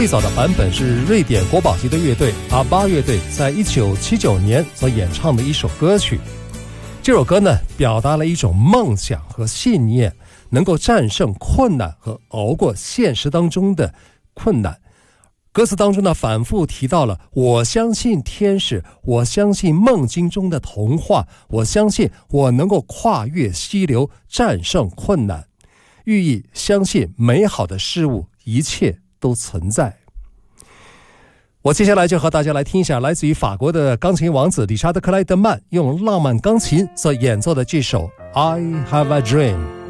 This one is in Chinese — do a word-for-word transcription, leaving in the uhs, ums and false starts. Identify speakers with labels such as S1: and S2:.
S1: 最早的版本是瑞典国宝级的乐队阿巴乐队在一九七九年所演唱的一首歌曲。这首歌呢，表达了一种梦想和信念，能够战胜困难和熬过现实当中的困难。歌词当中呢，反复提到了我相信天使，我相信梦境中的童话，我相信我能够跨越溪流，战胜困难，寓意相信美好的事物一切都存在。我接下来就和大家来听一下来自于法国的钢琴王子理查德·克莱德曼用浪漫钢琴所演奏的这首 I Have a Dream。